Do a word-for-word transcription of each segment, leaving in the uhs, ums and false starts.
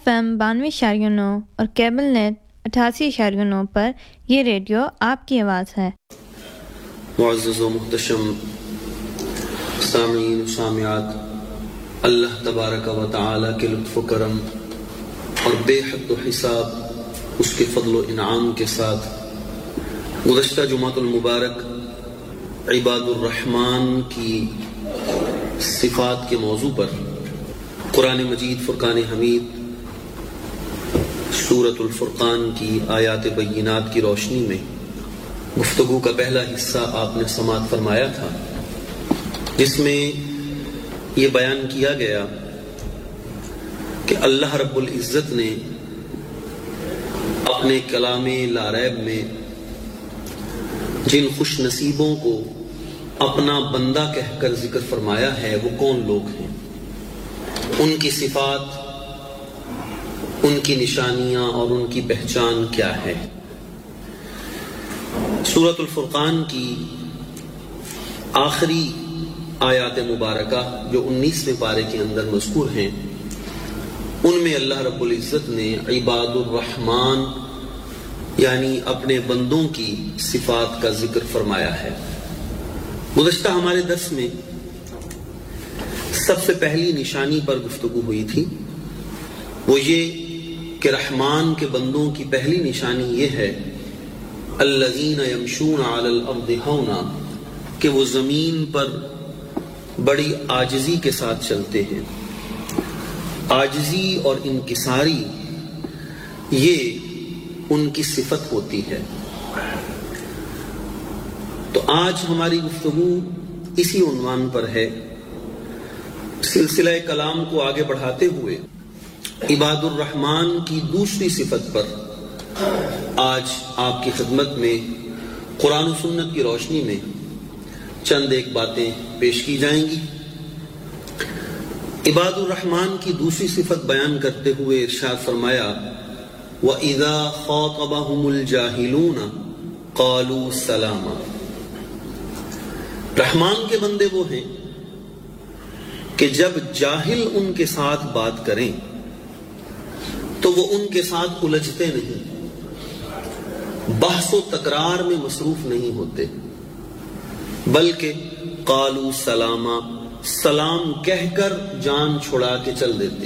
F M بانوے اشاریہ نو اور کیبل نیٹ اٹھاسی اشاریہ نو پر یہ ریڈیو آپ کی آواز ہے۔ معزز و محتشم سامعین و سامعات، اللہ تبارک و تعالی کے لطف و کرم اور بے حد و حساب اس کے فضل و انعام کے ساتھ گزشتہ جمعۃ المبارک عباد الرحمن کی صفات کے موضوع پر قرآن مجید فرقان حمید سورۃ الفرقان کی آیات بینات کی روشنی میں گفتگو کا پہلا حصہ آپ نے سماعت فرمایا تھا، جس میں یہ بیان کیا گیا کہ اللہ رب العزت نے اپنے کلام لا ریب میں جن خوش نصیبوں کو اپنا بندہ کہہ کر ذکر فرمایا ہے وہ کون لوگ ہیں، ان کی صفات، ان کی نشانیاں اور ان کی پہچان کیا ہے۔ سورۃ الفرقان کی آخری آیات مبارکہ جو انیسویں پارے کے اندر مذکور ہیں، ان میں اللہ رب العزت نے عباد الرحمن یعنی اپنے بندوں کی صفات کا ذکر فرمایا ہے۔ گزشتہ ہمارے درس میں سب سے پہلی نشانی پر گفتگو ہوئی تھی، وہ یہ کہ رحمان کے بندوں کی پہلی نشانی یہ ہے الذین یمشون علی الارض ہونا، کہ وہ زمین پر بڑی عاجزی کے ساتھ چلتے ہیں۔ عاجزی اور انکساری یہ ان کی صفت ہوتی ہے۔ تو آج ہماری گفتگو اسی عنوان پر ہے۔ سلسلہ کلام کو آگے بڑھاتے ہوئے عباد الرحمن کی دوسری صفت پر آج آپ کی خدمت میں قرآن و سنت کی روشنی میں چند ایک باتیں پیش کی جائیں گی۔ عباد الرحمن کی دوسری صفت بیان کرتے ہوئے ارشاد فرمایا وَإِذَا خَاطَبَهُمُ الْجَاهِلُونَ قَالُوا سَلَامًا۔ رحمان کے بندے وہ ہیں کہ جب جاہل ان کے ساتھ بات کریں تو وہ ان کے ساتھ الجھتے نہیں، بحث و تکرار میں مصروف نہیں ہوتے، بلکہ قالوا سلاما، سلام کہہ کر جان چھڑا کے چل دیتے۔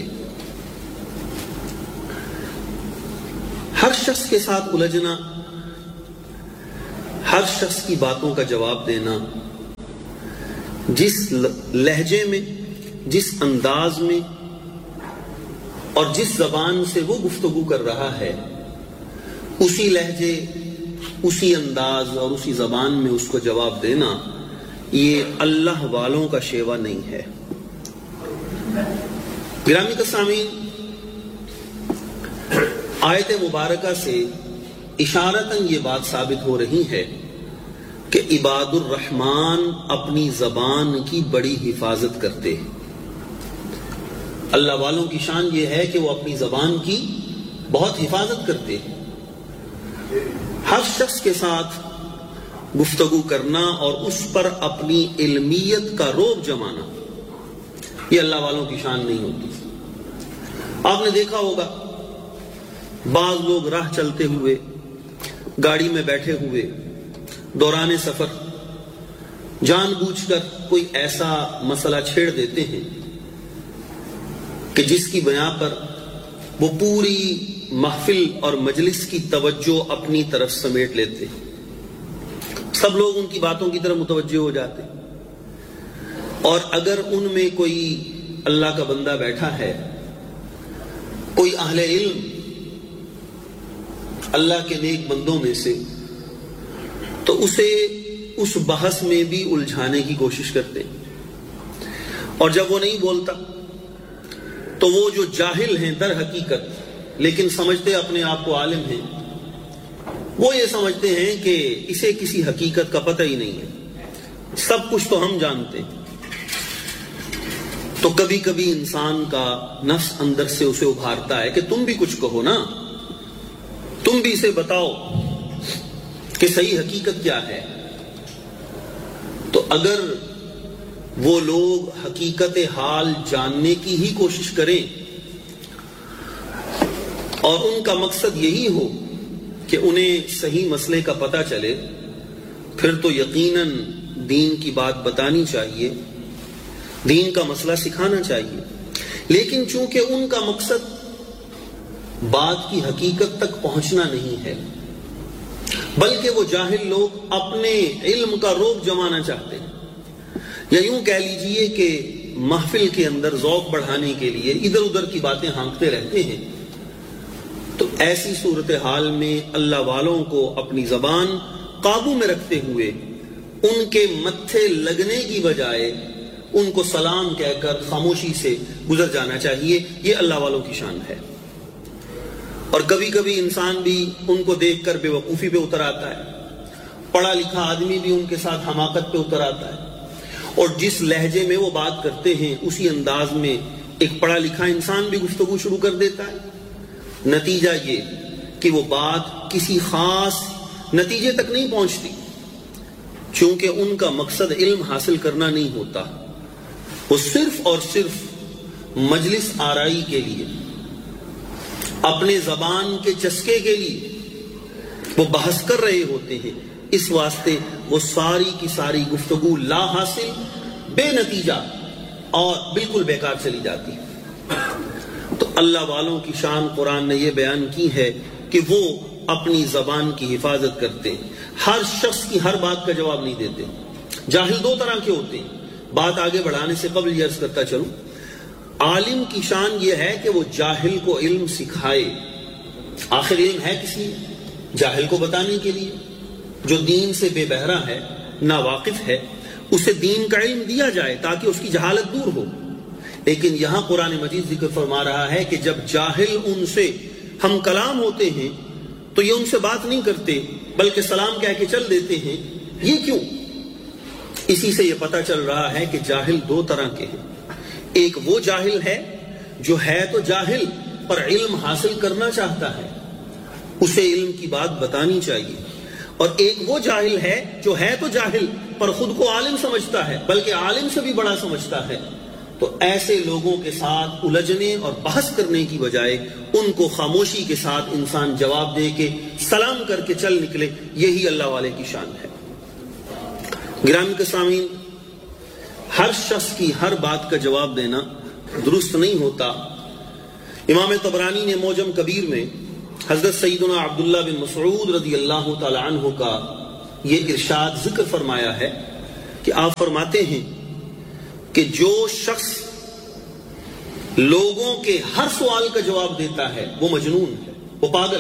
ہر شخص کے ساتھ الجھنا، ہر شخص کی باتوں کا جواب دینا، جس لہجے میں، جس انداز میں اور جس زبان سے وہ گفتگو کر رہا ہے، اسی لہجے، اسی انداز اور اسی زبان میں اس کو جواب دینا، یہ اللہ والوں کا شیوا نہیں ہے۔ گرامی کے سامعین، آیت مبارکہ سے اشارتاً یہ بات ثابت ہو رہی ہے کہ عباد الرحمن اپنی زبان کی بڑی حفاظت کرتے ہیں۔ اللہ والوں کی شان یہ ہے کہ وہ اپنی زبان کی بہت حفاظت کرتے ہیں۔ ہر شخص کے ساتھ گفتگو کرنا اور اس پر اپنی علمیت کا روب جمانا، یہ اللہ والوں کی شان نہیں ہوتی۔ آپ نے دیکھا ہوگا بعض لوگ راہ چلتے ہوئے، گاڑی میں بیٹھے ہوئے، دوران سفر جان بوجھ کر کوئی ایسا مسئلہ چھیڑ دیتے ہیں کہ جس کی بنا پر وہ پوری محفل اور مجلس کی توجہ اپنی طرف سمیٹ لیتے، سب لوگ ان کی باتوں کی طرف متوجہ ہو جاتے، اور اگر ان میں کوئی اللہ کا بندہ بیٹھا ہے، کوئی اہل علم اللہ کے نیک بندوں میں سے، تو اسے اس بحث میں بھی الجھانے کی کوشش کرتے، اور جب وہ نہیں بولتا تو وہ جو جاہل ہیں در حقیقت لیکن سمجھتے اپنے آپ کو عالم ہیں، وہ یہ سمجھتے ہیں کہ اسے کسی حقیقت کا پتہ ہی نہیں ہے، سب کچھ تو ہم جانتے ہیں۔ تو کبھی کبھی انسان کا نفس اندر سے اسے ابھارتا ہے کہ تم بھی کچھ کہو نا، تم بھی اسے بتاؤ کہ صحیح حقیقت کیا ہے۔ تو اگر وہ لوگ حقیقت حال جاننے کی ہی کوشش کریں اور ان کا مقصد یہی ہو کہ انہیں صحیح مسئلے کا پتہ چلے، پھر تو یقیناً دین کی بات بتانی چاہیے، دین کا مسئلہ سکھانا چاہیے۔ لیکن چونکہ ان کا مقصد بات کی حقیقت تک پہنچنا نہیں ہے، بلکہ وہ جاہل لوگ اپنے علم کا روب جمانا چاہتے ہیں، یا یوں کہہ لیجئے کہ محفل کے اندر ذوق بڑھانے کے لیے ادھر ادھر کی باتیں ہانکتے رہتے ہیں، تو ایسی صورتحال میں اللہ والوں کو اپنی زبان قابو میں رکھتے ہوئے ان کے متھے لگنے کی بجائے ان کو سلام کہہ کر خاموشی سے گزر جانا چاہیے۔ یہ اللہ والوں کی شان ہے۔ اور کبھی کبھی انسان بھی ان کو دیکھ کر بے وقوفی پہ اتر آتا ہے، پڑھا لکھا آدمی بھی ان کے ساتھ حماقت پہ اتر آتا ہے، اور جس لہجے میں وہ بات کرتے ہیں اسی انداز میں ایک پڑھا لکھا انسان بھی گفتگو شروع کر دیتا ہے۔ نتیجہ یہ کہ وہ بات کسی خاص نتیجے تک نہیں پہنچتی، چونکہ ان کا مقصد علم حاصل کرنا نہیں ہوتا، وہ صرف اور صرف مجلس آرائی کے لیے، اپنے زبان کے چسکے کے لیے وہ بحث کر رہے ہوتے ہیں۔ اس واسطے وہ ساری کی ساری گفتگو لا حاصل، بے نتیجہ اور بالکل بیکار چلی جاتی ہے۔ تو اللہ والوں کی شان قرآن نے یہ بیان کی ہے کہ وہ اپنی زبان کی حفاظت کرتے ہیں، ہر شخص کی ہر بات کا جواب نہیں دیتے۔ جاہل دو طرح کے ہوتے ہیں۔ بات آگے بڑھانے سے قبل یہ عرض کرتا چلوں، عالم کی شان یہ ہے کہ وہ جاہل کو علم سکھائے۔ آخر علم ہے کس لیے؟ جاہل کو بتانے کے لیے۔ جو دین سے بے بہرا ہے، ناواقف ہے، اسے دین کا علم دیا جائے تاکہ اس کی جہالت دور ہو۔ لیکن یہاں قرآن مجید ذکر فرما رہا ہے کہ جب جاہل ان سے ہم کلام ہوتے ہیں تو یہ ان سے بات نہیں کرتے بلکہ سلام کہہ کے چل دیتے ہیں۔ یہ کیوں؟ اسی سے یہ پتہ چل رہا ہے کہ جاہل دو طرح کے ہیں۔ ایک وہ جاہل ہے جو ہے تو جاہل پر علم حاصل کرنا چاہتا ہے، اسے علم کی بات بتانی چاہیے۔ اور ایک وہ جاہل ہے جو ہے تو جاہل پر خود کو عالم سمجھتا ہے بلکہ عالم سے بھی بڑا سمجھتا ہے۔ تو ایسے لوگوں کے ساتھ الجھنے اور بحث کرنے کی بجائے ان کو خاموشی کے ساتھ انسان جواب دے کے سلام کر کے چل نکلے، یہی اللہ والے کی شان ہے۔ گرامی کے سامعین، ہر شخص کی ہر بات کا جواب دینا درست نہیں ہوتا۔ امام طبرانی نے موجم کبیر میں حضرت سیدنا عبداللہ بن مسعود رضی اللہ تعالی عنہ کا یہ ارشاد ذکر فرمایا ہے کہ آپ فرماتے ہیں کہ جو شخص لوگوں کے ہر سوال کا جواب دیتا ہے وہ مجنون ہے، وہ پاگل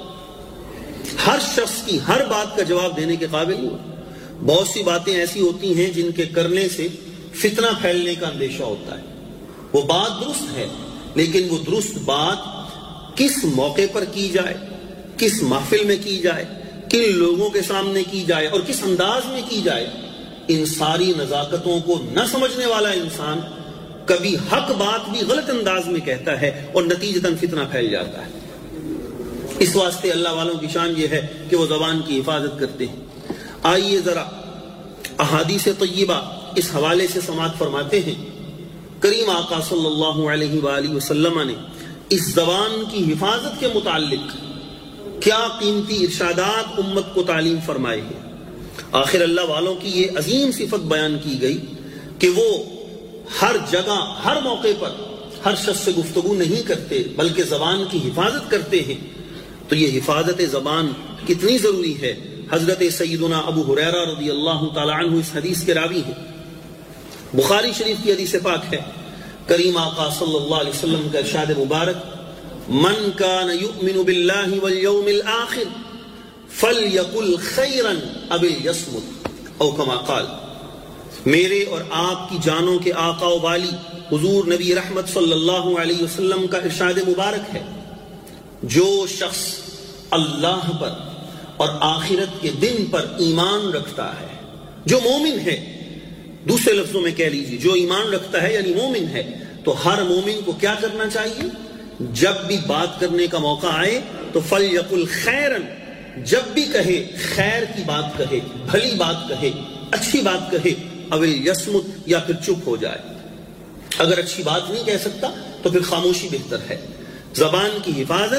ہے۔ ہر شخص کی ہر بات کا جواب دینے کے قابل نہیں۔ بہت سی باتیں ایسی ہوتی ہیں جن کے کرنے سے فتنہ پھیلنے کا اندیشہ ہوتا ہے۔ وہ بات درست ہے، لیکن وہ درست بات کس موقع پر کی جائے، کس محفل میں کی جائے، کن لوگوں کے سامنے کی جائے اور کس انداز میں کی جائے، ان ساری نزاکتوں کو نہ سمجھنے والا انسان کبھی حق بات بھی غلط انداز میں کہتا ہے اور نتیجتاً فتنہ پھیل جاتا ہے۔ اس واسطے اللہ والوں کی شان یہ ہے کہ وہ زبان کی حفاظت کرتے ہیں۔ آئیے ذرا احادیث طیبہ اس حوالے سے سماعت فرماتے ہیں۔ کریم آقا صلی اللہ علیہ وآلہ وسلم نے اس زبان کی حفاظت کے متعلق کیا قیمتی ارشادات امت کو تعلیم فرمائے ہیں۔ آخر اللہ والوں کی یہ عظیم صفت بیان کی گئی کہ وہ ہر جگہ ہر موقع پر ہر شخص سے گفتگو نہیں کرتے بلکہ زبان کی حفاظت کرتے ہیں۔ تو یہ حفاظت زبان کتنی ضروری ہے۔ حضرت سیدنا ابو ہریرہ رضی اللہ تعالی عنہ اس حدیث کے راوی ہیں، بخاری شریف کی حدیث پاک ہے۔ کریم آقا صلی اللہ علیہ وسلم کا ارشاد مبارک، من کان یؤمن باللہ والیوم الآخر فلیقل خیرا او لیصمت، او کما قال۔ میرے اور آپ کی جانوں کے آقا و والی حضور نبی رحمت صلی اللہ علیہ وسلم کا ارشاد مبارک ہے، جو شخص اللہ پر اور آخرت کے دن پر ایمان رکھتا ہے، جو مومن ہے، دوسرے لفظوں میں کہہ لیجیے جو ایمان رکھتا ہے یعنی مومن ہے، تو ہر مومن کو کیا کرنا چاہیے؟ جب بھی بات کرنے کا موقع آئے تو فلیقل خیرا، جب بھی کہے خیر کی بات کہے، بھلی بات کہے، اچھی بات کہے، او یصمت، یا پھر چپ ہو جائے۔ اگر اچھی بات نہیں کہہ سکتا تو پھر خاموشی بہتر ہے۔ زبان کی حفاظت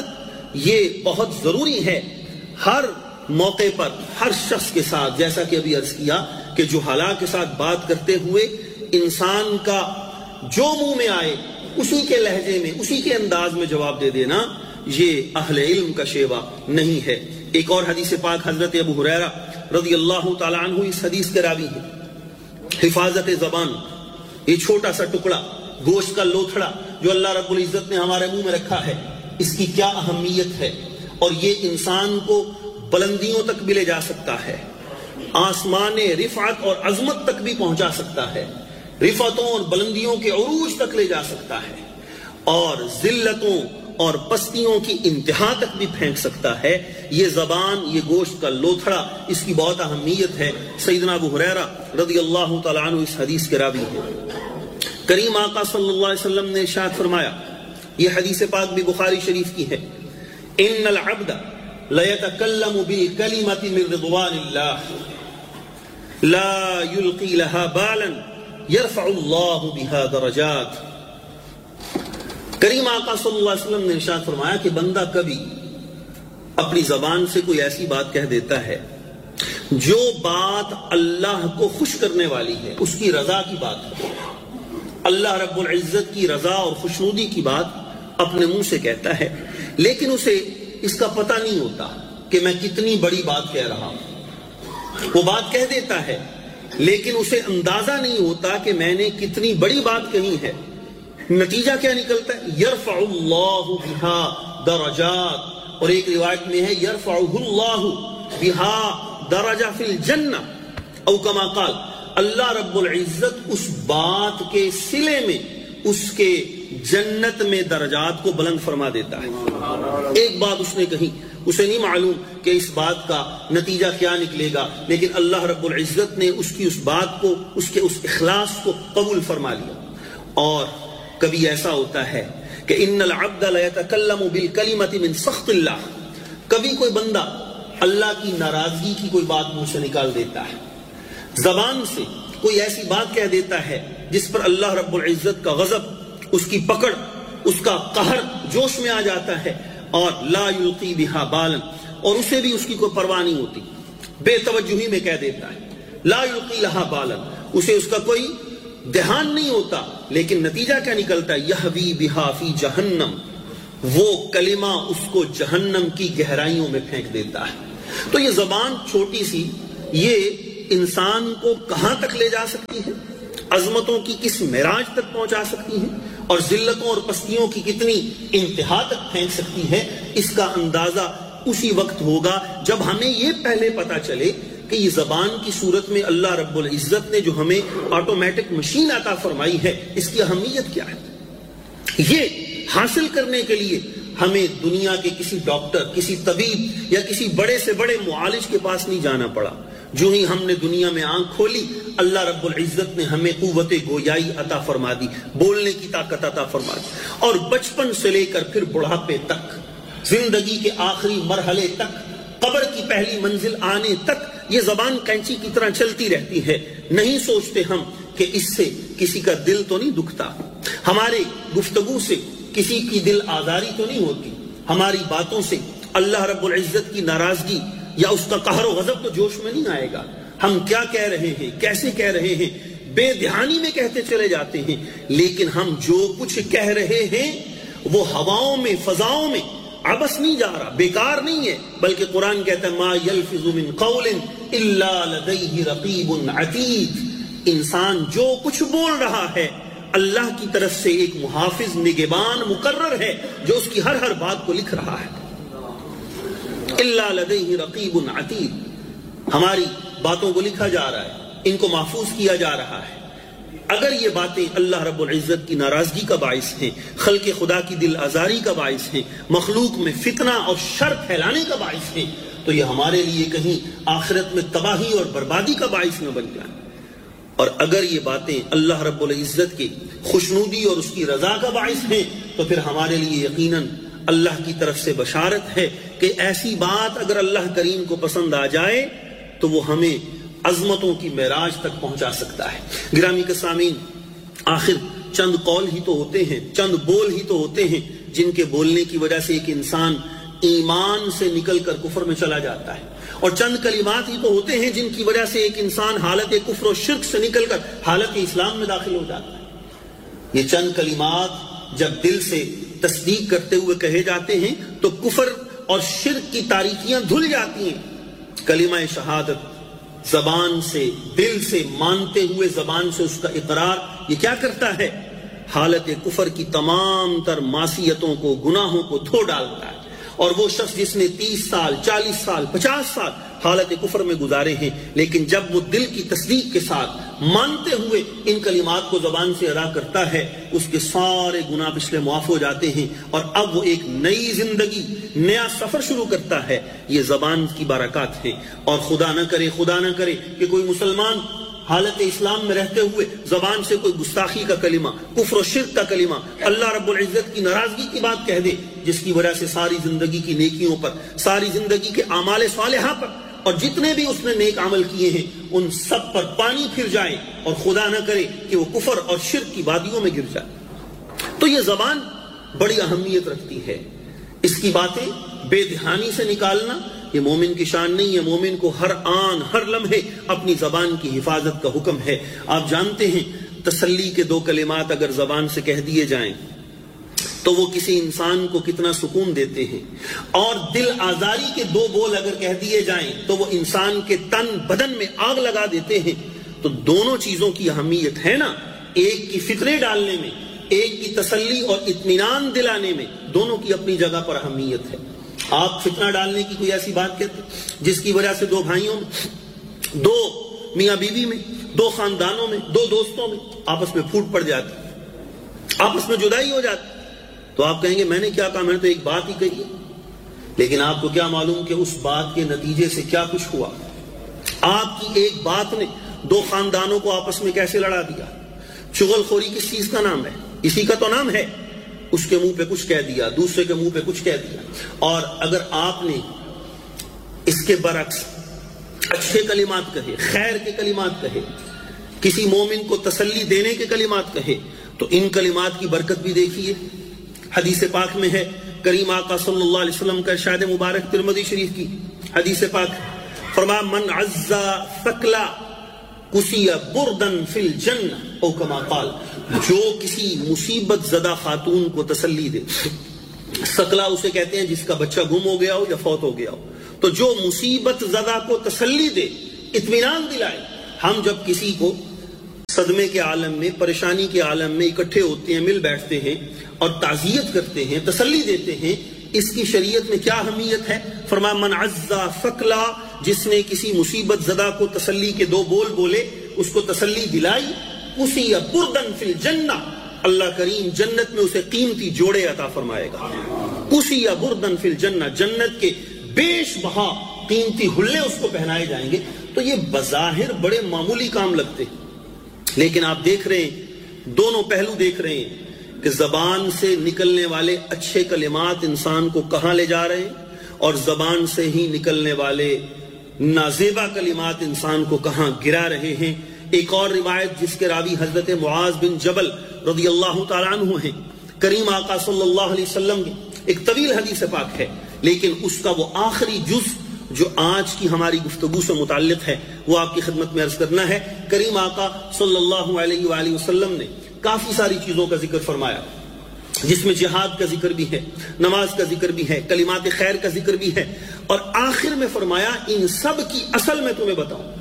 یہ بہت ضروری ہے ہر موقع پر ہر شخص کے ساتھ، جیسا کہ ابھی عرض کیا کہ جہالا کے ساتھ بات کرتے ہوئے انسان کا جو منہ میں آئے اسی کے لہجے میں، اسی کے انداز میں جواب دے دینا، یہ اہل علم کا شیوا نہیں ہے۔ ایک اور حدیث پاک حضرت ابو ہریرہ رضی اللہ تعالی عنہ اس حدیث کے راوی ہیں۔ حفاظت زبان، یہ چھوٹا سا ٹکڑا گوشت کا لوتھڑا جو اللہ رب العزت نے ہمارے منہ میں رکھا ہے، اس کی کیا اہمیت ہے، اور یہ انسان کو بلندیوں تک بھی لے جا سکتا ہے، آسمان رفعت اور عظمت تک بھی پہنچا سکتا ہے، رفعتوں اور بلندیوں کے عروج تک لے جا سکتا ہے، اور ذلتوں اور پستیوں کی انتہا تک بھی پھینک سکتا ہے۔ یہ زبان، یہ گوشت کا لوتھڑا، اس کی بہت اہمیت ہے۔ سیدنا ابو ہریرہ رضی اللہ تعالیٰ عنہ اس حدیث کے راوی ہیں۔ کریم آقا صلی اللہ علیہ وسلم نے ارشاد فرمایا، یہ حدیث پاک بھی بخاری شریف کی ہے، ان العبد ليتكلم بالكلمة من رضوان الله لا يلقي لها بالا يرفع الله بها درجات۔ کریم آقا صلی اللہ علیہ وسلم نے ارشاد فرمایا کہ بندہ کبھی اپنی زبان سے کوئی ایسی بات کہہ دیتا ہے جو بات اللہ کو خوش کرنے والی ہے، اس کی رضا کی بات ہے، اللہ رب العزت کی رضا اور خوشنودی کی بات اپنے منہ سے کہتا ہے، لیکن اسے اس کا پتہ نہیں ہوتا کہ میں کتنی بڑی بات کہہ رہا ہوں۔ وہ بات کہہ دیتا ہے لیکن اسے اندازہ نہیں ہوتا کہ میں نے کتنی بڑی بات کہی ہے۔ نتیجہ کیا نکلتا ہے؟ یرفع اللہ بہا درجات، اور ایک روایت میں ہے یرفعہ اللہ بہا درجہ فی الجنہ، او کما قال، اللہ رب العزت اس بات کے صلے میں اس کے جنت میں درجات کو بلند فرما دیتا ہے۔ ایک بات اس نے کہی، اسے نہیں معلوم کہ اس بات کا نتیجہ کیا نکلے گا، لیکن اللہ رب العزت نے اس کی اس بات کو، اس کے اس اخلاص کو قبول فرما لیا۔ اور کبھی ایسا ہوتا ہے کہ ان العبد لیتکلم بالکلمۃ من سخط اللہ، کبھی کوئی بندہ اللہ کی ناراضگی کی کوئی بات منہ سے نکال دیتا ہے، زبان سے کوئی ایسی بات کہہ دیتا ہے جس پر اللہ رب العزت کا غضب، اس کی پکڑ، اس کا قہر جوش میں آ جاتا ہے، اور لا یلقی بہا بالا، اور اسے بھی اس کی کوئی پرواہ نہیں ہوتی، بے توجہی میں کہہ دیتا ہے، لا یلقی لہا بالا، اسے اس کا کوئی دھیان نہیں ہوتا، لیکن نتیجہ کیا نکلتا ہے؟ یہوی بہا فی جہنم، وہ کلمہ اس کو جہنم کی گہرائیوں میں پھینک دیتا ہے۔ تو یہ زبان چھوٹی سی، یہ انسان کو کہاں تک لے جا سکتی ہے، عظمتوں کی کس معراج تک پہنچا سکتی ہے، اور ذلتوں اور پستیوں کی کتنی انتہا تک پھینک سکتی ہے، اس کا اندازہ اسی وقت ہوگا جب ہمیں یہ پہلے پتا چلے کہ یہ زبان کی صورت میں اللہ رب العزت نے جو ہمیں آٹومیٹک مشین عطا فرمائی ہے، اس کی اہمیت کیا ہے۔ یہ حاصل کرنے کے لیے ہمیں دنیا کے کسی ڈاکٹر، کسی طبیب یا کسی بڑے سے بڑے معالج کے پاس نہیں جانا پڑا۔ جو ہی ہم نے دنیا میں آنکھ کھولی، اللہ رب العزت نے ہمیں قوت گویائی عطا فرما دی، بولنے کی طاقت عطا فرما دی، اور بچپن سے لے کر پھر بڑھاپے تک، زندگی کے آخری مرحلے تک، قبر کی پہلی منزل آنے تک یہ زبان کینچی کی طرح چلتی رہتی ہے۔ نہیں سوچتے ہم کہ اس سے کسی کا دل تو نہیں دکھتا، ہمارے گفتگو سے کسی کی دل آزاری تو نہیں ہوتی، ہماری باتوں سے اللہ رب العزت کی ناراضگی یا اس کا قہر و غضب تو جوش میں نہیں آئے گا۔ ہم کیا کہہ رہے ہیں، کیسے کہہ رہے ہیں، بے دھیانی میں کہتے چلے جاتے ہیں، لیکن ہم جو کچھ کہہ رہے ہیں وہ ہواؤں میں، فضاؤں میں عبث نہیں جا رہا، بیکار نہیں ہے، بلکہ قرآن کہتا ہے ما یلفظ من قول الا لدیہ رقیب عتید، انسان جو کچھ بول رہا ہے اللہ کی طرف سے ایک محافظ، نگہبان مقرر ہے جو اس کی ہر ہر بات کو لکھ رہا ہے۔ الا لدیہ رقیب عتید، ہماری باتوں کو لکھا جا رہا ہے، ان کو محفوظ کیا جا رہا ہے۔ اگر یہ باتیں اللہ رب العزت کی ناراضگی کا باعث ہیں، خلق خدا کی دل آزاری کا باعث ہیں، مخلوق میں فتنہ اور شر پھیلانے کا باعث ہیں، تو یہ ہمارے لیے کہیں آخرت میں تباہی اور بربادی کا باعث نہ بن جائیں۔ اور اگر یہ باتیں اللہ رب العزت کی خوشنودی اور اس کی رضا کا باعث ہیں تو پھر ہمارے لیے یقیناً اللہ کی طرف سے بشارت ہے کہ ایسی بات اگر اللہ کریم کو پسند آ جائے تو وہ ہمیں عظمتوں کی معراج تک پہنچا سکتا ہے۔ گرامی کے سامعین، آخر چند قول ہی تو ہوتے ہیں، چند بول ہی تو ہوتے ہیں جن کے بولنے کی وجہ سے ایک انسان ایمان سے نکل کر کفر میں چلا جاتا ہے، اور چند کلمات ہی تو ہوتے ہیں جن کی وجہ سے ایک انسان حالت کفر و شرک سے نکل کر حالت اسلام میں داخل ہو جاتا ہے۔ یہ چند کلمات جب دل سے تصدیق کرتے ہوئے کہے جاتے ہیں تو کفر اور شرک کی تاریکیاں دھل جاتی ہیں۔ کلمہ شہادت زبان سے، دل سے مانتے ہوئے زبان سے اس کا اقرار، یہ کیا کرتا ہے؟ حالت کفر کی تمام تر معصیتوں کو، گناہوں کو دھو ڈالتا ہے۔ اور وہ شخص جس نے تیس سال، چالیس سال، پچاس سال حالت کفر میں گزارے ہیں، لیکن جب وہ دل کی تصدیق کے ساتھ مانتے ہوئے ان کلمات کو زبان سے ادا کرتا ہے، اس کے سارے گناہ پچھلے معاف ہو جاتے ہیں، اور اب وہ ایک نئی زندگی، نیا سفر شروع کرتا ہے۔ یہ زبان کی برکات ہیں۔ اور خدا نہ کرے خدا نہ کرے کہ کوئی مسلمان حالت اسلام میں رہتے ہوئے زبان سے کوئی گستاخی کا کلمہ، کفر و شرک کا کلمہ، اللہ رب العزت کی ناراضگی کی بات کہہ دے، جس کی وجہ سے ساری زندگی کی نیکیوں پر، ساری زندگی کے اعمال صالحہ پر، اور جتنے بھی اس نے نیک عمل کیے ہیں ان سب پر پانی پھر جائے، اور خدا نہ کرے کہ وہ کفر اور شرک کی وادیوں میں گر جائے۔ تو یہ زبان بڑی اہمیت رکھتی ہے۔ اس کی باتیں بے دھیانی سے نکالنا یہ مومن کی شان نہیں ہے۔ مومن کو ہر آن، ہر لمحے اپنی زبان کی حفاظت کا حکم ہے۔ آپ جانتے ہیں تسلی کے دو کلمات اگر زبان سے کہہ دیے جائیں تو وہ کسی انسان کو کتنا سکون دیتے ہیں، اور دل آزاری کے دو بول اگر کہہ دیے جائیں تو وہ انسان کے تن بدن میں آگ لگا دیتے ہیں۔ تو دونوں چیزوں کی اہمیت ہے نا، ایک کی فکرے ڈالنے میں، ایک کی تسلی اور اطمینان دلانے میں، دونوں کی اپنی جگہ پر اہمیت ہے۔ آپ فتنہ ڈالنے کی کوئی ایسی بات کہتے جس کی وجہ سے دو بھائیوں میں، دو میاں بیوی میں، دو خاندانوں میں، دو دوستوں میں آپس میں پھوٹ پڑ جاتی، آپس میں جدائی ہو جاتی، تو آپ کہیں گے میں نے کیا کہا، میں نے تو ایک بات ہی کہی ہے۔ لیکن آپ کو کیا معلوم کہ اس بات کے نتیجے سے کیا کچھ ہوا؟ آپ کی ایک بات نے دو خاندانوں کو آپس میں کیسے لڑا دیا۔ چغل خوری کس چیز کا نام ہے؟ اسی کا تو نام ہے۔ اس کے منہ پہ کچھ کہہ دیا، دوسرے کے منہ پہ کچھ کہہ دیا۔ اور اگر آپ نے اس کے برعکس اچھے کلمات کہے، خیر کے کلمات کہے، کسی مومن کو تسلی دینے کے کلمات کہے، تو ان کلمات کی برکت بھی دیکھیے۔ حدیث پاک میں ہے، کریم آقا صلی اللہ علیہ وسلم کا ارشاد مبارک ترمذی شریف کی حدیث پاک، فرمایا من عزا ثقلا کسی بردن فی الجنہ او کما قال، جو کسی مصیبت زدہ خاتون کو تسلی دے، ثقلا اسے کہتے ہیں جس کا بچہ گم ہو گیا ہو یا فوت ہو گیا ہو، تو جو مصیبت زدہ کو تسلی دے، اطمینان دلائے۔ ہم جب کسی کو صدمے کے عالم میں، پریشانی کے عالم میں اکٹھے ہوتے ہیں، مل بیٹھتے ہیں اور تعزیت کرتے ہیں، تسلی دیتے ہیں، اس کی شریعت میں کیا اہمیت ہے؟ فرمایا من عزا ثقلا، جس نے کسی مصیبت زدہ کو تسلی کے دو بول بولے، اس کو تسلی دلائی، اسی بردن فی الجنہ، اللہ کریم جنت میں اسے قیمتی جوڑے عطا فرمائے گا۔ اسی بردن فی الجنہ، جنت کے بیش بہا قیمتی حلے اس کو پہنائے جائیں گے۔ تو یہ بظاہر بڑے معمولی کام لگتے ہیں، لیکن آپ دیکھ رہے ہیں، دونوں پہلو دیکھ رہے ہیں کہ زبان سے نکلنے والے اچھے کلمات انسان کو کہاں لے جا رہے ہیں، اور زبان سے ہی نکلنے والے نازیبا کلمات انسان کو کہاں گرا رہے ہیں۔ ایک اور روایت جس کے راوی حضرت معاذ بن جبل رضی اللہ تعالیٰ عنہ ہیں، کریم آقا صلی اللہ علیہ وسلم کی ایک طویل حدیث پاک ہے، لیکن اس کا وہ آخری جز جو آج کی ہماری گفتگو سے متعلق ہے وہ آپ کی خدمت میں عرض کرنا ہے۔ کریم آقا صلی اللہ علیہ وآلہ وسلم نے کافی ساری چیزوں کا ذکر فرمایا، جس میں جہاد کا ذکر بھی ہے، نماز کا ذکر بھی ہے، کلمات خیر کا ذکر بھی ہے، اور آخر میں فرمایا ان سب کی اصل میں تمہیں بتاؤں۔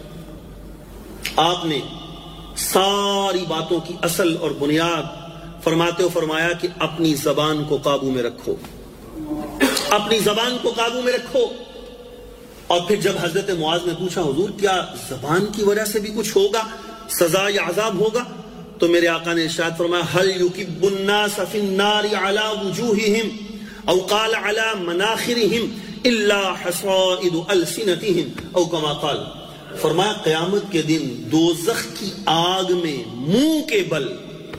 آپ نے ساری باتوں کی اصل اور بنیاد فرماتے ہو فرمایا کہ اپنی زبان کو قابو میں رکھو، اپنی زبان کو قابو میں رکھو۔ اور پھر جب حضرت معاذ نے پوچھا حضور کیا زبان کی وجہ سے بھی کچھ ہوگا، سزا یا عذاب ہوگا، تو میرے آقا نے ارشاد فرمایا هل يكب الناس في النار على وجوههم او قال على مناخرهم الا حصائد السنتهم او كما قال، فرمایا قیامت کے دن دوزخ کی آگ میں منہ کے بل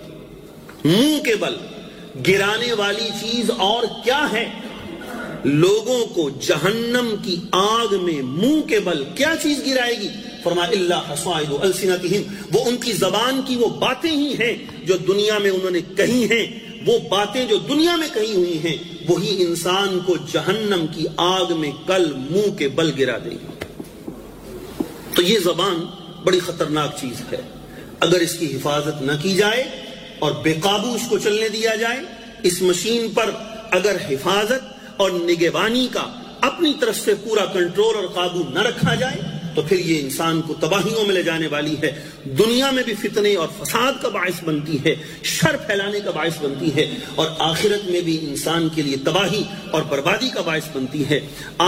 منہ کے بل گرانے والی چیز اور کیا ہے؟ لوگوں کو جہنم کی آگ میں منہ کے بل کیا چیز گرائے گی؟ فرمایا اللہ حصائد السنتہم، وہ ان کی زبان کی وہ باتیں ہی ہیں جو دنیا میں انہوں نے کہی ہیں، وہ باتیں جو دنیا میں کہی ہوئی ہیں وہی انسان کو جہنم کی آگ میں کل منہ کے بل گرا دے گی۔ تو یہ زبان بڑی خطرناک چیز ہے، اگر اس کی حفاظت نہ کی جائے اور بے قابو اس کو چلنے دیا جائے، اس مشین پر اگر حفاظت اور نگہبانی کا اپنی طرف سے پورا کنٹرول اور قابو نہ رکھا جائے تو پھر یہ انسان کو تباہیوں میں لے جانے والی ہے، دنیا میں بھی فتنے اور فساد کا باعث بنتی ہے، شر پھیلانے کا باعث بنتی ہے، اور آخرت میں بھی انسان کے لیے تباہی اور بربادی کا باعث بنتی ہے۔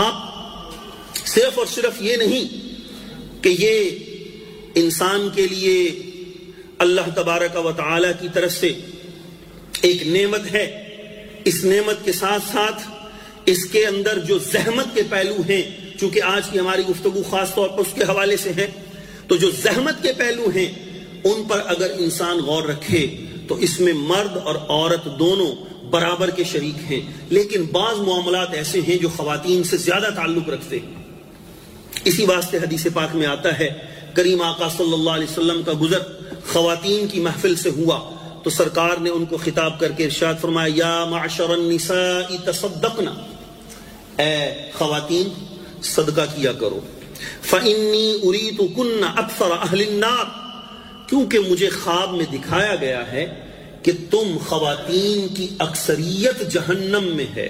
آپ صرف اور صرف یہ نہیں کہ یہ انسان کے لیے اللہ تبارک و تعالی کی طرف سے ایک نعمت ہے، اس نعمت کے ساتھ ساتھ اس کے اندر جو زحمت کے پہلو ہیں، چونکہ آج کی ہماری گفتگو خاص طور پر اس کے حوالے سے ہے، تو جو زحمت کے پہلو ہیں ان پر اگر انسان غور رکھے تو اس میں مرد اور عورت دونوں برابر کے شریک ہیں، لیکن بعض معاملات ایسے ہیں جو خواتین سے زیادہ تعلق رکھتے ہیں۔ اسی واسطے حدیث پاک میں آتا ہے، کریم آقا صلی اللہ علیہ وسلم کا گزر خواتین کی محفل سے ہوا تو سرکار نے ان کو خطاب کر کے ارشاد فرمایا، یا معشر النساء تصدقنا، اے خواتین صدقہ کیا کرو، فإنی اریتکن اکثر اہل النار، کیونکہ مجھے خواب میں دکھایا گیا ہے کہ تم خواتین کی اکثریت جہنم میں ہے۔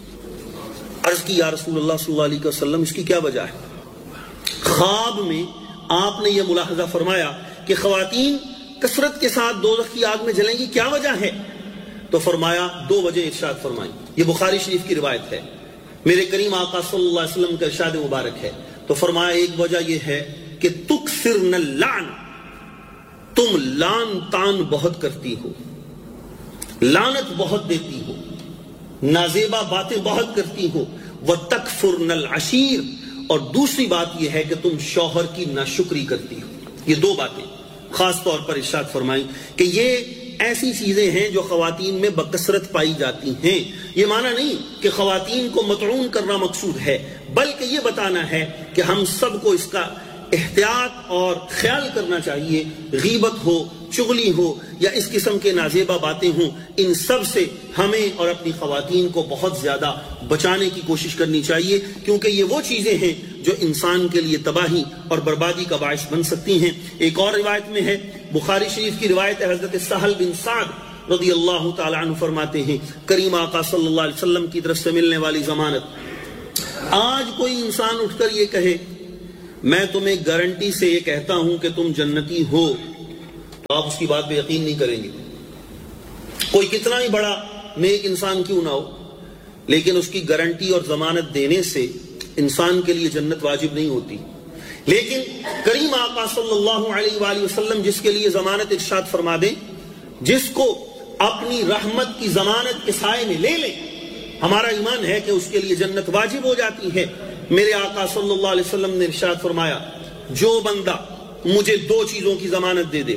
عرض کی یا رسول اللہ صلی اللہ علیہ وسلم اس کی کیا وجہ ہے؟ خواب میں آپ نے یہ ملاحظہ فرمایا کہ خواتین کثرت کے ساتھ دوزخ کی آگ میں جلیں گی، کیا وجہ ہے؟ تو فرمایا دو وجہ ارشاد فرمائی، یہ بخاری شریف کی روایت ہے، میرے کریم آقا صلی اللہ علیہ وسلم کا ارشاد مبارک ہے۔ تو فرمایا ایک وجہ یہ ہے کہ تکثرن اللعن، تم لان تان بہت کرتی ہو، لعنت بہت دیتی ہو، نازیبا باتیں بہت کرتی ہو، وتکفرن العشیر، اور دوسری بات یہ ہے کہ تم شوہر کی ناشکری کرتی ہو۔ یہ دو باتیں خاص طور پر ارشاد فرمائی کہ یہ ایسی چیزیں ہیں جو خواتین میں بکثرت پائی جاتی ہیں۔ یہ معنی نہیں کہ خواتین کو مطعون کرنا مقصود ہے، بلکہ یہ بتانا ہے کہ ہم سب کو اس کا احتیاط اور خیال کرنا چاہیے، غیبت ہو، چغلی ہو یا اس قسم کے نازیبہ باتیں ہوں، ان سب سے ہمیں اور اپنی خواتین کو بہت زیادہ بچانے کی کوشش کرنی چاہیے، کیونکہ یہ وہ چیزیں ہیں جو انسان کے لیے تباہی اور بربادی کا باعث بن سکتی ہیں۔ ایک اور روایت میں ہے، بخاری شریف کی روایت ہے، حضرت سہل بن سعد رضی اللہ تعالی عنہ فرماتے ہیں، کریم آقا صلی اللہ علیہ وسلم کی طرف سے ملنے والی ضمانت، آج کوئی انسان اٹھ کر یہ کہے میں تمہیں گارنٹی سے یہ کہتا ہوں کہ تم جنتی ہو، تو آپ اس کی بات پہ یقین نہیں کریں گے، کوئی کتنا ہی بڑا نیک انسان کیوں نہ ہو، لیکن اس کی گارنٹی اور ضمانت دینے سے انسان کے لیے جنت واجب نہیں ہوتی۔ لیکن کریم آقا صلی اللہ علیہ وآلہ وسلم جس کے لیے ضمانت ارشاد فرما دیں، جس کو اپنی رحمت کی ضمانت کے سائے میں لے لیں، ہمارا ایمان ہے کہ اس کے لیے جنت واجب ہو جاتی ہے۔ میرے آقا صلی اللہ علیہ وسلم نے ارشاد فرمایا، جو بندہ مجھے دو چیزوں کی ضمانت دے دے،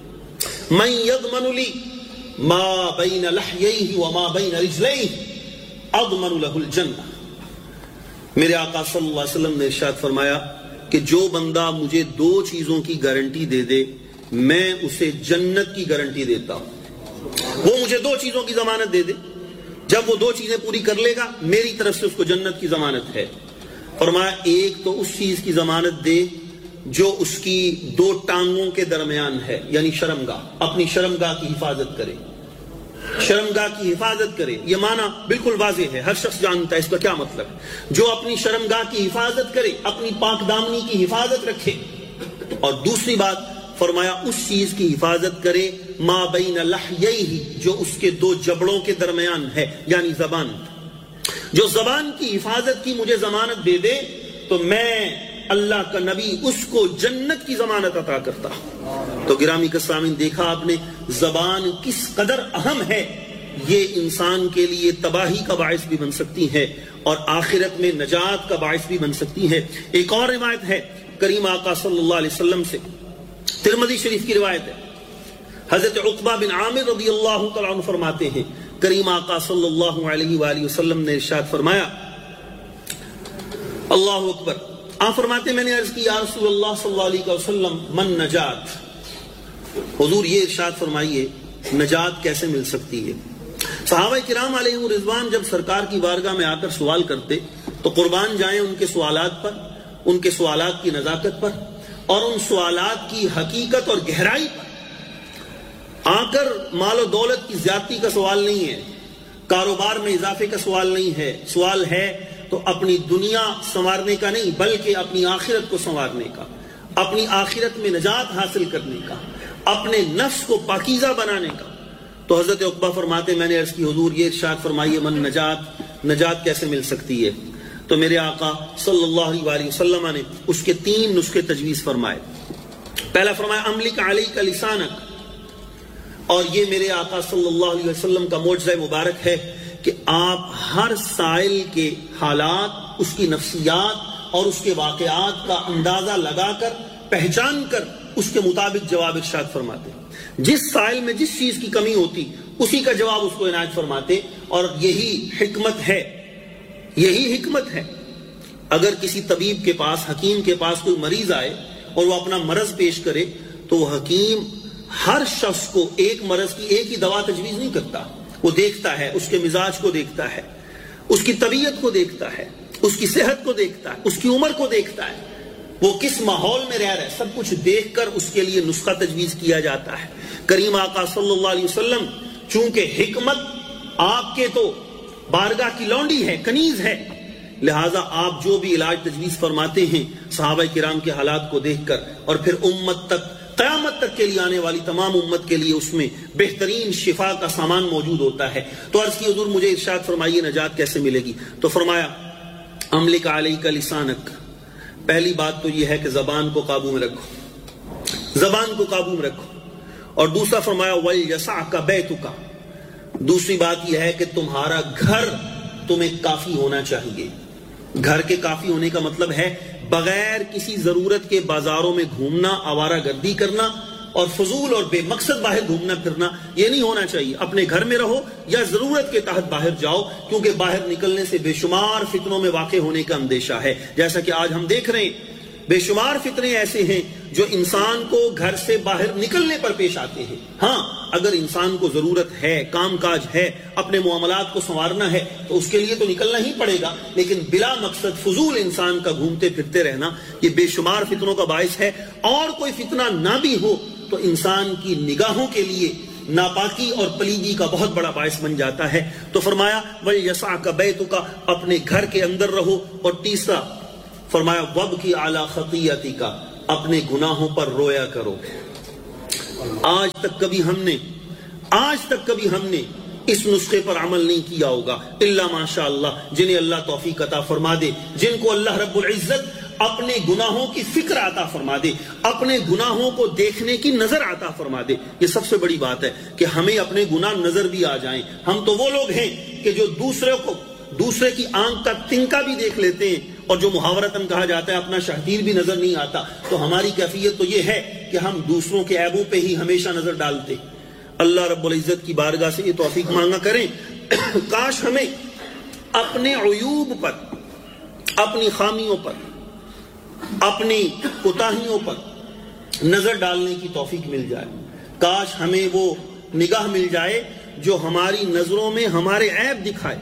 من یضمن لی ما بین لحییہ وما بین رجلیہ اضمن لہ الجنہ، میرے آقا صلی اللہ علیہ وسلم نے ارشاد فرمایا کہ جو بندہ مجھے دو چیزوں کی گارنٹی دے دے میں اسے جنت کی گارنٹی دیتا ہوں۔ وہ مجھے دو چیزوں کی ضمانت دے دے، جب وہ دو چیزیں پوری کر لے گا میری طرف سے اس کو جنت کی ضمانت ہے۔ فرمایا ایک تو اس چیز کی ضمانت دے جو اس کی دو ٹانگوں کے درمیان ہے، یعنی شرمگاہ، اپنی شرمگاہ کی حفاظت کرے، شرمگاہ کی حفاظت کرے۔ یہ معنی بالکل واضح ہے، ہر شخص جانتا ہے اس کا کیا مطلب ہے، جو اپنی شرمگاہ کی حفاظت کرے، اپنی پاک دامنی کی حفاظت رکھے۔ اور دوسری بات فرمایا اس چیز کی حفاظت کرے ما بین لحییہ، جو اس کے دو جبڑوں کے درمیان ہے، یعنی زبان۔ جو زبان کی حفاظت کی مجھے ضمانت دے دے تو میں اللہ کا نبی اس کو جنت کی ضمانت عطا کرتا۔ تو گرامی کے سامعین، دیکھا آپ نے زبان کس قدر اہم ہے، یہ انسان کے لیے تباہی کا باعث بھی بن سکتی ہے اور آخرت میں نجات کا باعث بھی بن سکتی ہے۔ ایک اور روایت ہے کریم آقا صلی اللہ علیہ وسلم سے، ترمذی شریف کی روایت ہے، حضرت عقبہ بن عامر رضی اللہ تعالیٰ عنہ فرماتے ہیں، کریم آقا صلی اللہ علیہ وآلہ وسلم نے ارشاد فرمایا، اللہ اکبر، آپ فرماتے ہیں میں نے عرض کی یا رسول اللہ صلی اللہ علیہ وسلم من نجات، حضور یہ ارشاد فرمائیے نجات کیسے مل سکتی ہے؟ صحابہ کرام علیہم رضوان جب سرکار کی بارگاہ میں آ کر سوال کرتے تو قربان جائیں ان کے سوالات پر، ان کے سوالات کی نزاکت پر اور ان سوالات کی حقیقت اور گہرائی پر۔ آ کر مال و دولت کی زیادتی کا سوال نہیں ہے، کاروبار میں اضافے کا سوال نہیں ہے، سوال ہے تو اپنی دنیا سنوارنے کا نہیں بلکہ اپنی آخرت کو سنوارنے کا، اپنی آخرت میں نجات حاصل کرنے کا، اپنے نفس کو پاکیزہ بنانے کا۔ تو حضرت عقبہ فرماتے میں نے عرض کی حضور یہ ارشاد فرمائیے من نجات، نجات کیسے مل سکتی ہے؟ تو میرے آقا صلی اللہ علیہ وآلہ وسلم نے اس کے تین نسخے تجویز فرمائے۔ پہلا فرمایا املک علیک لسانک، اور یہ میرے آقا صلی اللہ علیہ وسلم کا معجزہ مبارک ہے کہ آپ ہر سائل کے حالات، اس کی نفسیات اور اس کے واقعات کا اندازہ لگا کر پہچان کر اس کے مطابق جواب ارشاد فرماتے۔ جس سائل میں جس چیز کی کمی ہوتی اسی کا جواب اس کو عنایت فرماتے، اور یہی حکمت ہے، یہی حکمت ہے۔ اگر کسی طبیب کے پاس، حکیم کے پاس کوئی مریض آئے اور وہ اپنا مرض پیش کرے تو وہ حکیم ہر شخص کو ایک مرض کی ایک ہی دوا تجویز نہیں کرتا، وہ دیکھتا ہے، اس کے مزاج کو دیکھتا ہے، اس کی طبیعت کو دیکھتا ہے، اس کی صحت کو دیکھتا ہے، اس کی عمر کو دیکھتا ہے، وہ کس ماحول میں رہ رہا ہے، سب کچھ دیکھ کر اس کے لیے نسخہ تجویز کیا جاتا ہے۔ کریم آقا صلی اللہ علیہ وسلم چونکہ حکمت آپ کے تو بارگاہ کی لونڈی ہے، کنیز ہے، لہٰذا آپ جو بھی علاج تجویز فرماتے ہیں صحابہ کرام کے حالات کو دیکھ کر، اور پھر امت تک، قیامت تک کے لیے آنے والی تمام امت کے لیے اس میں بہترین شفا کا سامان موجود ہوتا ہے۔ تو عرض کی حضور مجھے ارشاد فرمائیے نجات کیسے ملے گی؟ تو فرمایا املک علیک لسانک، پہلی بات تو یہ ہے کہ زبان کو قابو میں رکھو، زبان کو قابو میں رکھو، اور دوسرا فرمایا وَلْيَسَعْكَ بَيْتُكَ، دوسری بات یہ ہے کہ تمہارا گھر تمہیں کافی ہونا چاہیے۔ گھر کے کافی ہونے کا مطلب ہے بغیر کسی ضرورت کے بازاروں میں گھومنا، آوارہ گردی کرنا اور فضول اور بے مقصد باہر گھومنا پھرنا، یہ نہیں ہونا چاہیے۔ اپنے گھر میں رہو یا ضرورت کے تحت باہر جاؤ، کیونکہ باہر نکلنے سے بے شمار فتنوں میں واقع ہونے کا اندیشہ ہے، جیسا کہ آج ہم دیکھ رہے ہیں۔ بے شمار فتنے ایسے ہیں جو انسان کو گھر سے باہر نکلنے پر پیش آتے ہیں۔ ہاں اگر انسان کو ضرورت ہے، کام کاج ہے، اپنے معاملات کو سنوارنا ہے تو اس کے لیے تو نکلنا ہی پڑے گا، لیکن بلا مقصد فضول انسان کا گھومتے پھرتے رہنا یہ بے شمار فتنوں کا باعث ہے۔ اور کوئی فتنہ نہ بھی ہو تو انسان کی نگاہوں کے لیے ناپاکی اور پلیدی کا بہت بڑا باعث بن جاتا ہے۔ تو فرمایا وَلْيَسَعْكَ بَيْتُكَ، اپنے گھر کے اندر رہو، اور تیسرا فرمایا وَابْكِ عَلَى خَطِيئَتِكَ، اپنے گناہوں پر رویا کرو۔ آج تک کبھی ہم نے آج تک کبھی ہم نے اس نسخے پر عمل نہیں کیا ہوگا الا ماشاء اللہ، جنہیں اللہ توفیق عطا فرما دے، جن کو اللہ رب العزت اپنے گناہوں کی فکر عطا فرما دے، اپنے گناہوں کو دیکھنے کی نظر عطا فرما دے۔ یہ سب سے بڑی بات ہے کہ ہمیں اپنے گناہ نظر بھی آ جائیں۔ ہم تو وہ لوگ ہیں کہ جو دوسرے کو دوسرے کی آنکھ کا تنکا بھی دیکھ لیتے ہیں، اور جو محاورتاً کہا جاتا ہے اپنا شہتیر بھی نظر نہیں آتا۔ تو ہماری کیفیت تو یہ ہے کہ ہم دوسروں کے عیبوں پہ ہی ہمیشہ نظر ڈالتے۔ اللہ رب العزت کی بارگاہ سے یہ توفیق مانگا کریں، کاش ہمیں اپنے عیوب پر، اپنی خامیوں پر، اپنی کوتاہیوں پر نظر ڈالنے کی توفیق مل جائے۔ کاش ہمیں وہ نگاہ مل جائے جو ہماری نظروں میں ہمارے عیب دکھائے۔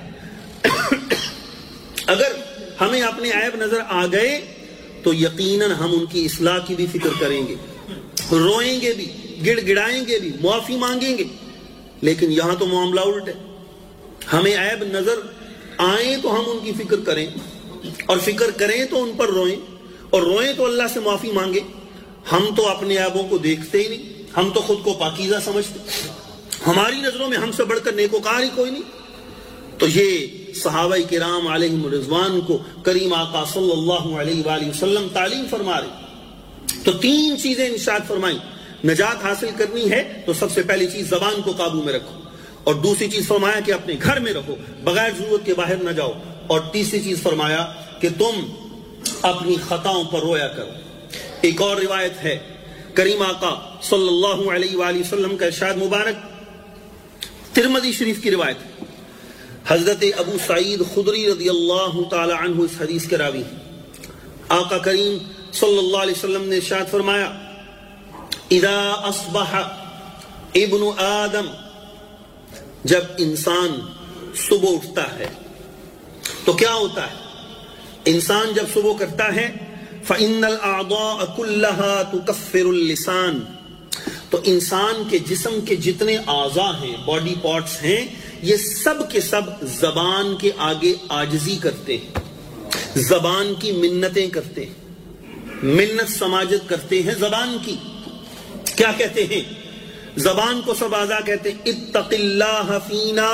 اگر ہمیں اپنے عیب نظر آ گئے تو یقیناً ہم ان کی اصلاح کی بھی فکر کریں گے، روئیں گے بھی، گڑ گڑائیں گے بھی، معافی مانگیں گے۔ لیکن یہاں تو معاملہ الٹ ہے، ہمیں عیب نظر آئیں تو ہم ان کی فکر کریں، اور فکر کریں تو ان پر روئیں، اور روئیں تو اللہ سے معافی مانگیں۔ ہم تو اپنے عیبوں کو دیکھتے ہی نہیں، ہم تو خود کو پاکیزہ سمجھتے، ہماری نظروں میں ہم سے بڑھ کر نیکوکار ہی کوئی نہیں۔ تو یہ صحابہ کرام علیہم رضوان کو کریم آقا صلی اللہ علیہ وآلہ وسلم تعلیم فرما رہے۔ تو تین چیزیں ارشاد فرمائیں، نجات حاصل کرنی ہے تو سب سے پہلی چیز زبان کو قابو میں رکھو، اور دوسری چیز فرمایا کہ اپنے گھر میں رہو، بغیر ضرورت کے باہر نہ جاؤ، اور تیسری چیز فرمایا کہ تم اپنی خطاؤں پر رویا کرو۔ ایک اور روایت ہے کریم آقا صلی اللہ علیہ وآلہ وسلم کا ارشاد مبارک، ترمذی شریف کی روایت، حضرت ابو سعید خدری رضی اللہ تعالی عنہ اس حدیث کے راوی ہیں۔ آقا کریم صلی اللہ علیہ وسلم نے ارشاد فرمایا اذا اصبح ابن آدم جب انسان صبح اٹھتا ہے تو کیا ہوتا ہے؟ انسان جب صبح کرتا ہے فَإِنَّ الْأَعْضَاءَ كُلَّهَا تُكَفِّرُ اللِّسَانِ، تو انسان کے جسم کے جتنے اعضاء ہیں، باڈی پارٹس ہیں، یہ سب کے سب زبان کے آگے عاجزی کرتے ہیں، زبان کی منتیں کرتے ہیں، منت سماجت کرتے ہیں زبان کی۔ کیا کہتے ہیں؟ زبان کو سب اعضاء کہتے ہیں اتق اللہ فینا،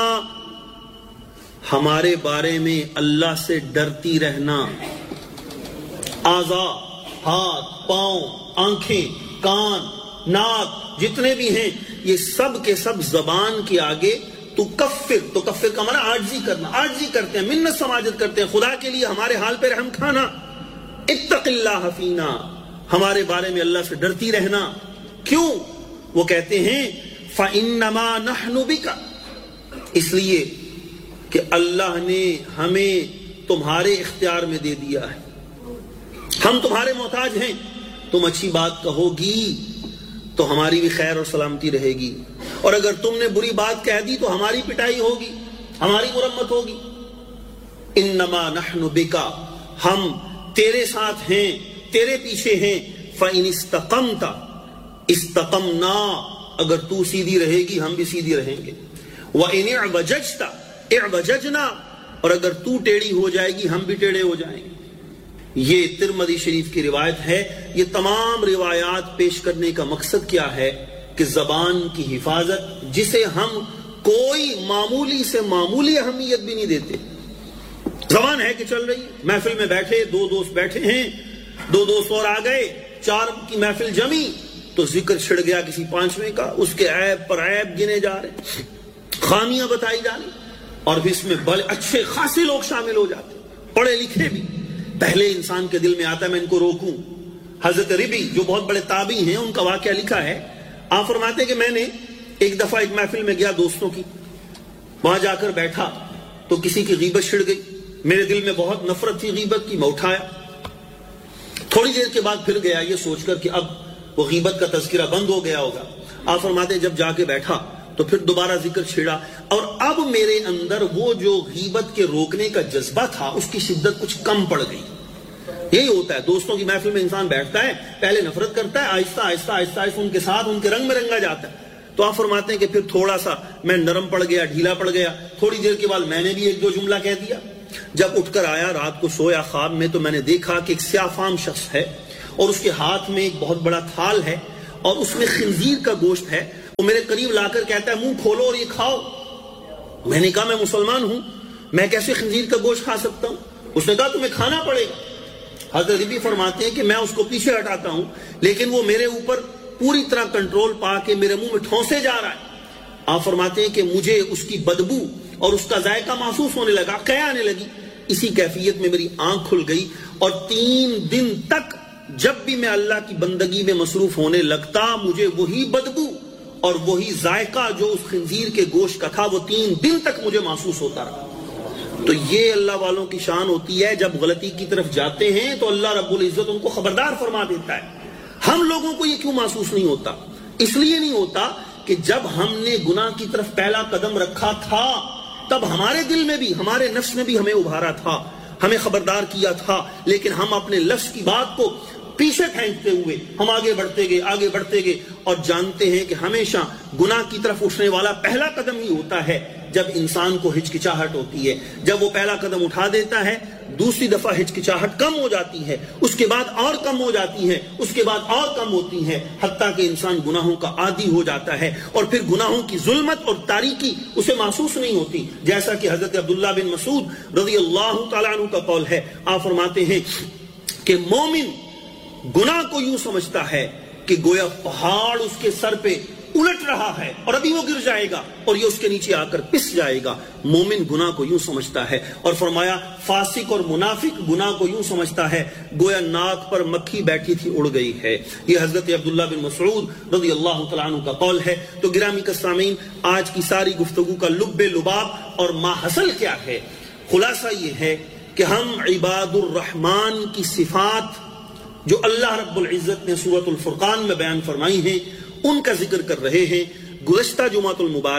ہمارے بارے میں اللہ سے ڈرتی رہنا۔ اعضاء، ہاتھ، پاؤں، آنکھیں، کان، ناک، جتنے بھی ہیں یہ سب کے سب زبان کے آگے تو کفر، تو کفر کا معنی عاجزی کرنا، عاجزی کرتے ہیں، منت سماجت کرتے ہیں، خدا کے لیے ہمارے حال پہ رحم کھانا۔ اتق اللہ فینا، ہمارے بارے میں اللہ سے ڈرتی رہنا۔ کیوں؟ وہ کہتے ہیں فَإِنَّمَا نَحْنُ بِكَ، اس لیے کہ اللہ نے ہمیں تمہارے اختیار میں دے دیا ہے، ہم تمہارے محتاج ہیں، تم اچھی بات کہو گی تو ہماری بھی خیر اور سلامتی رہے گی، اور اگر تم نے بری بات کہہ دی تو ہماری پٹائی ہوگی، ہماری مرمت ہوگی۔ انما نحن بک، ہم تیرے ساتھ ہیں، تیرے پیچھے ہیں۔ فإن استقمت استقمنا، اگر تو سیدھی رہے گی ہم بھی سیدھی رہیں گے۔ وإن اعوججت اعوججنا، اور اگر تو ٹیڑھی ہو جائے گی ہم بھی ٹیڑھے ہو جائیں گے۔ یہ ترمذی شریف کی روایت ہے۔ یہ تمام روایات پیش کرنے کا مقصد کیا ہے کہ زبان کی حفاظت، جسے ہم کوئی معمولی سے معمولی اہمیت بھی نہیں دیتے، زبان ہے کہ چل رہی ہے، محفل میں بیٹھے، دو دوست بیٹھے ہیں، دو دوست اور آ گئے، چار کی محفل جمی تو ذکر چھڑ گیا کسی پانچویں کا، اس کے عیب پر عیب گنے جا رہے، خامیاں بتائی جا رہی، اور پھر اس میں بڑے اچھے خاصے لوگ شامل ہو جاتے، پڑھے لکھے بھی۔ پہلے انسان کے دل میں آتا ہے میں ان کو روکوں۔ حضرت ربی جو بہت بڑے تابعی ہیں، ان کا واقعہ لکھا ہے، آپ فرماتے ہیں کہ میں نے ایک دفعہ ایک محفل میں گیا دوستوں کی، وہاں جا کر بیٹھا تو کسی کی غیبت چھڑ گئی، میرے دل میں بہت نفرت تھی غیبت کی، میں اٹھایا، تھوڑی دیر کے بعد پھر گیا یہ سوچ کر کہ اب وہ غیبت کا تذکرہ بند ہو گیا ہوگا۔ آپ فرماتے ہیں جب جا کے بیٹھا تو پھر دوبارہ ذکر چھڑا، اور اب میرے اندر وہ جو غیبت کے روکنے کا جذبہ تھا اس کی شدت کچھ کم پڑ گئی۔ یہی ہوتا ہے، دوستوں کی محفل میں انسان بیٹھتا ہے، پہلے نفرت کرتا ہے، آہستہ آہستہ آہستہ آہستہ ان کے ساتھ ان کے رنگ میں رنگا جاتا ہے۔ تو آپ فرماتے ہیں کہ پھر تھوڑا سا میں نرم پڑ گیا، ڈھیلا پڑ گیا، تھوڑی دیر کے بعد میں نے بھی ایک دو جملہ کہہ دیا۔ جب اٹھ کر آیا رات کو سویا خواب میں تو میں نے دیکھا کہ ایک سیاہ فام شخص ہے اور اس کے ہاتھ میں ایک بہت بڑا تھال ہے اور اس میں خنزیر کا گوشت ہے، وہ میرے قریب لا کر کہتا ہے منہ کھولو اور یہ کھاؤ۔ میں نے کہا میں مسلمان ہوں، میں کیسے خنزیر کا گوشت کھا سکتا ہوں؟ اس نے کہا تمہیں کھانا پڑے گا۔ حضرت ربی فرماتے ہیں کہ میں اس کو پیچھے ہٹاتا ہوں لیکن وہ میرے اوپر پوری طرح کنٹرول پا کے میرے منہ میں ٹھونسے جا رہا ہے۔ آپ فرماتے ہیں کہ مجھے اس کی بدبو اور اس کا ذائقہ محسوس ہونے لگا، قے آنے لگی، اسی کیفیت میں میری آنکھ کھل گئی، اور تین دن تک جب بھی میں اللہ کی بندگی میں مصروف ہونے لگتا مجھے وہی بدبو اور وہی ذائقہ جو اس خنزیر کے گوشت کا تھا وہ تین دن تک مجھے محسوس ہوتا رہا۔ تو یہ اللہ والوں کی شان ہوتی ہے، جب غلطی کی طرف جاتے ہیں تو اللہ رب العزت ان کو خبردار فرما دیتا ہے۔ ہم لوگوں کو یہ کیوں محسوس نہیں ہوتا؟ اس لیے نہیں ہوتا کہ جب ہم نے گناہ کی طرف پہلا قدم رکھا تھا تب ہمارے دل میں بھی، ہمارے نفس نے بھی ہمیں ابھارا تھا، ہمیں خبردار کیا تھا، لیکن ہم اپنے لفظ کی بات کو پیچھے پھینکتے ہوئے ہم آگے بڑھتے گئے آگے بڑھتے گئے اور جانتے ہیں کہ ہمیشہ گناہ کی طرف اٹھنے والا پہلا قدم ہی ہوتا ہے جب انسان کو ہچکچاہٹ ہوتی ہے۔ جب وہ پہلا قدم اٹھا دیتا ہے دوسری دفعہ ہچکچاہٹ کم ہو جاتی ہے، اس کے بعد اور کم ہو جاتی ہے، اس کے بعد اور کم ہوتی ہے، حتیٰ کہ انسان گناہوں کا عادی ہو جاتا ہے اور پھر گناہوں کی ظلمت اور تاریکی اسے محسوس نہیں ہوتی، جیسا کہ حضرت عبداللہ بن مسعود رضی اللہ تعالیٰ عنہ کا قول ہے۔ آپ فرماتے ہیں کہ مومن گناہ کو یوں سمجھتا ہے کہ گویا پہاڑ اس کے سر پہ الٹ رہا ہے اور ابھی وہ گر جائے گا اور یہ اس کے نیچے آ کر پس جائے گا۔ مومن گناہ کو یوں سمجھتا ہے، اور فرمایا فاسق اور منافق گناہ کو یوں سمجھتا ہے گویا ناک پر مکھی بیٹھی تھی اڑ گئی ہے۔ یہ حضرت عبداللہ بن مسعود رضی اللہ تعالیٰ عنہ کا قول ہے۔ تو گرامی کے سامعین، آج کی ساری گفتگو کا لب لباب اور ماحصل کیا ہے؟ خلاصہ یہ ہے کہ ہم عباد الرحمن کی صفات جو اللہ رب العزت نے سورۃ الفرقان میں بیان فرمائی ہیں ان کا ذکر کر رہے ہیں۔ گزشتہ جمعۃ المبارک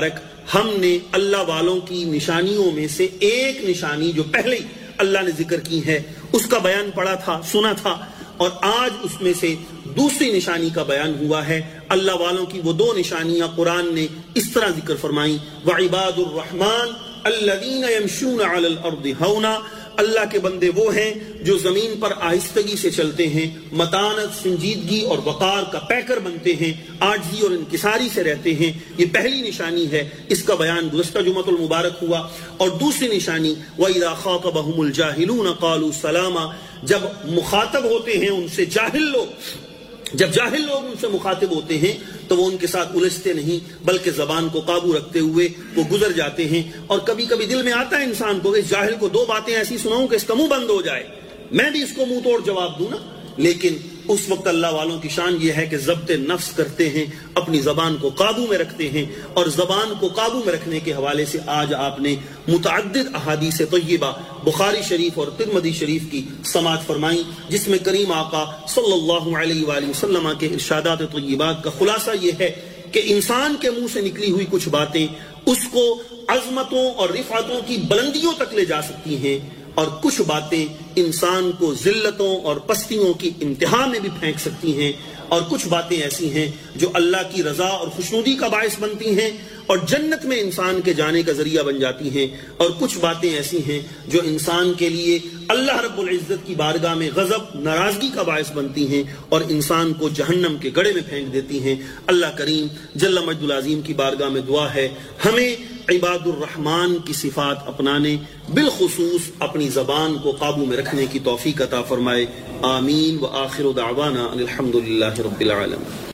ہم نے اللہ والوں کی نشانیوں میں سے ایک نشانی جو پہلے ہی اللہ نے ذکر کی ہے اس کا بیان پڑھا تھا، سنا تھا، اور آج اس میں سے دوسری نشانی کا بیان ہوا ہے۔ اللہ والوں کی وہ دو نشانیاں قرآن نے اس طرح ذکر فرمائیں، وَعِبَادُ الرَّحْمَنِ الَّذِينَ يَمْشُونَ عَلَى الْأَرْضِ هَوْنًا، اللہ کے بندے وہ ہیں جو زمین پر آہستگی سے چلتے ہیں، متانت، سنجیدگی اور وقار کا پیکر بنتے ہیں، عاجزی اور انکساری سے رہتے ہیں۔ یہ پہلی نشانی ہے، اس کا بیان گزشتہ جمعۃ المبارک ہوا۔ اور دوسری نشانی وَإِذَا خَاطَبَهُمُ الْجَاهِلُونَ قَالُوا سَلَامًا، جب مخاطب ہوتے ہیں ان سے جاہل لوگ، جب جاہل لوگ ان سے مخاطب ہوتے ہیں تو وہ ان کے ساتھ الجھتے نہیں بلکہ زبان کو قابو رکھتے ہوئے وہ گزر جاتے ہیں۔ اور کبھی کبھی دل میں آتا ہے انسان کو کہ اس جاہل کو دو باتیں ایسی سناؤں کہ اس کا منہ بند ہو جائے، میں بھی اس کو منہ توڑ جواب دوں نا، لیکن اس وقت اللہ والوں کی شان یہ ہے کہ ضبط نفس کرتے ہیں، اپنی زبان کو قابو میں رکھتے ہیں۔ اور زبان کو قابو میں رکھنے کے حوالے سے آج آپ نے متعدد احادیث طیبہ بخاری شریف اور ترمذی شریف کی سماعت فرمائی، جس میں کریم آقا صلی اللہ علیہ وآلہ وسلم کے ارشادات طیبات کا خلاصہ یہ ہے کہ انسان کے منہ سے نکلی ہوئی کچھ باتیں اس کو عظمتوں اور رفعتوں کی بلندیوں تک لے جا سکتی ہیں، اور کچھ باتیں انسان کو ذلتوں اور پستیوں کی انتہا میں بھی پھینک سکتی ہیں، اور کچھ باتیں ایسی ہیں جو اللہ کی رضا اور خوشنودی کا باعث بنتی ہیں اور جنت میں انسان کے جانے کا ذریعہ بن جاتی ہیں، اور کچھ باتیں ایسی ہیں جو انسان کے لیے اللہ رب العزت کی بارگاہ میں غضب، ناراضگی کا باعث بنتی ہیں اور انسان کو جہنم کے گڑھے میں پھینک دیتی ہیں۔ اللہ کریم جل مجد العظیم کی بارگاہ میں دعا ہے ہمیں عباد الرحمن کی صفات اپنانے، بالخصوص اپنی زبان کو قابو میں رکھنے کی توفیق عطا فرمائے۔ آمین۔ وآخر دعوانا الحمد للہ رب العالمین۔